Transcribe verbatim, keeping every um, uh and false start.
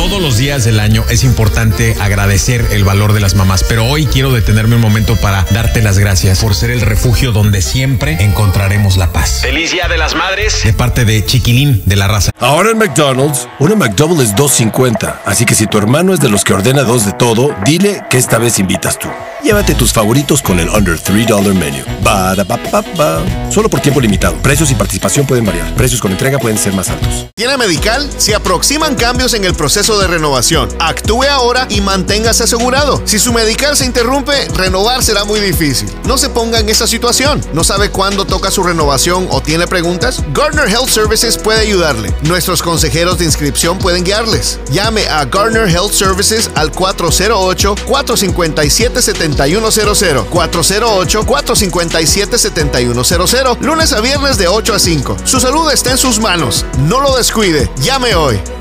Todos los días del año es importante agradecer el valor de las mamás, pero hoy quiero detenerme un momento para darte las gracias por ser el refugio donde siempre encontraremos la paz. ¡Feliz Día de las Madres! De parte de Chiquilín de la Raza. Ahora en McDonald's, una McDouble es dos cincuenta, así que si tu hermano es de los que ordena dos de todo, dile que esta vez invitas tú. Llévate tus favoritos con el Under tres dólares Menu. Ba-da-ba-ba-ba. Solo por tiempo limitado. Precios y participación pueden variar. Precios con entrega pueden ser más altos. ¿Tiene medical? Se aproximan cambios en el proceso de renovación. Actúe ahora y manténgase asegurado. Si su medical se interrumpe, renovar será muy difícil. No se ponga en esa situación. ¿No sabe cuándo toca su renovación o tiene preguntas? Gardner Health Services puede ayudarle. Nuestros consejeros de inscripción pueden guiarles. Llame a Gardner Health Services al cuatro cero ocho, cuatro cinco siete, siete uno cero cero. cuatro cero ocho, cuatro cinco siete, siete uno cero cero. Lunes a viernes de ocho a cinco. Su salud está en sus manos. No lo descuide. Llame hoy.